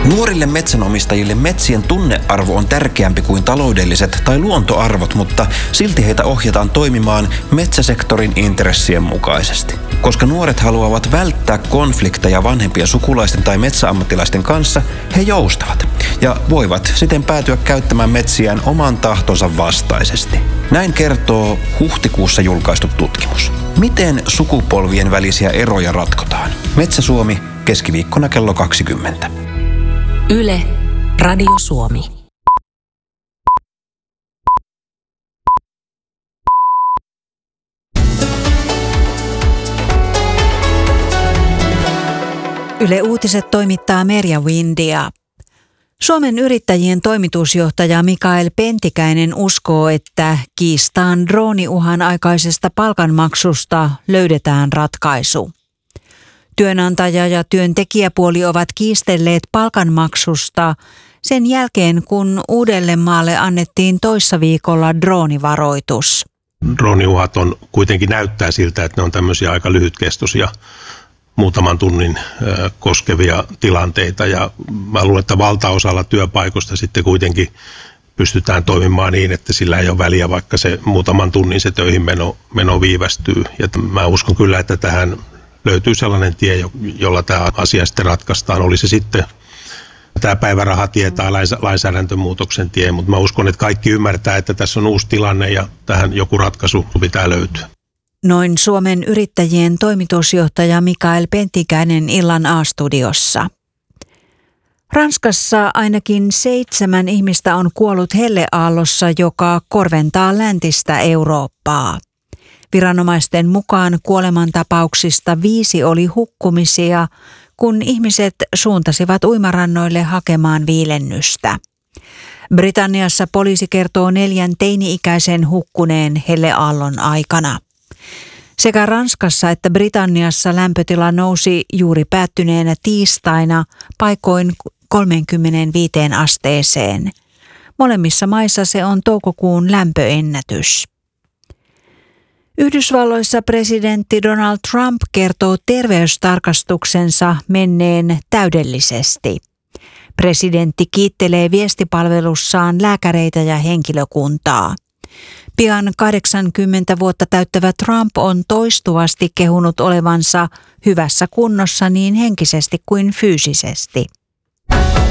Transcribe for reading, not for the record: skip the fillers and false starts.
Nuorille metsänomistajille metsien tunnearvo on tärkeämpi kuin taloudelliset tai luontoarvot, mutta silti heitä ohjataan toimimaan metsäsektorin intressien mukaisesti. Koska nuoret haluavat välttää konflikteja vanhempien sukulaisten tai metsäammattilaisten kanssa, he joustavat ja voivat siten päätyä käyttämään metsiään oman tahtonsa vastaisesti. Näin kertoo huhtikuussa julkaistu tutkimus. Miten sukupolvien välisiä eroja ratkotaan? Metsä Suomi, keskiviikkona kello 20. Yle, Radio Suomi. Yle Uutiset toimittaa Merja Windia. Suomen yrittäjien toimitusjohtaja Mikael Pentikäinen uskoo, että kiistaan drooniuhan aikaisesta palkanmaksusta löydetään ratkaisu. Työnantaja- ja työntekijäpuoli ovat kiistelleet palkanmaksusta sen jälkeen, kun Uudellemaalle annettiin toissa viikolla droonivaroitus. Drooniuhat kuitenkin näyttää siltä, että ne on tämmöisiä aika lyhytkestoisia, muutaman tunnin koskevia tilanteita. Ja mä luulen, että valtaosalla työpaikoista sitten kuitenkin pystytään toimimaan niin, että sillä ei ole väliä, vaikka se muutaman tunnin se töihin meno viivästyy. Ja mä uskon kyllä, että tähän löytyy sellainen tie, jolla tämä asia sitten ratkaistaan. Oli se sitten tämä päivärahatie tai lainsäädäntömuutoksen tie, mutta mä uskon, että kaikki ymmärtää, että tässä on uusi tilanne ja tähän joku ratkaisu pitää löytyä. Noin Suomen yrittäjien toimitusjohtaja Mikael Pentikäinen illan A-studiossa. Ranskassa ainakin 7 ihmistä on kuollut helleaallossa, joka korventaa läntistä Eurooppaa. Viranomaisten mukaan kuolemantapauksista 5 oli hukkumisia, kun ihmiset suuntasivat uimarannoille hakemaan viilennystä. Britanniassa poliisi kertoo 4 teini-ikäisen hukkuneen helleaallon aikana. Sekä Ranskassa että Britanniassa lämpötila nousi juuri päättyneenä tiistaina paikoin 35 asteeseen. Molemmissa maissa se on toukokuun lämpöennätys. Yhdysvalloissa presidentti Donald Trump kertoo terveystarkastuksensa menneen täydellisesti. Presidentti kiittelee viestipalvelussaan lääkäreitä ja henkilökuntaa. Pian 80 vuotta täyttävä Trump on toistuvasti kehunut olevansa hyvässä kunnossa niin henkisesti kuin fyysisesti.